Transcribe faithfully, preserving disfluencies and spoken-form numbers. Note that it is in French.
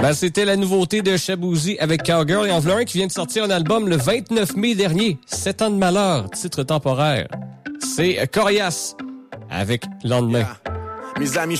Ben, c'était la nouveauté de Shaboozey avec Cowgirl. Et en voilà un qui vient de sortir un album le vingt-neuf mai dernier. Sept ans de malheur, titre temporaire. C'est Corias avec Lendemain. Yeah. Mes amis,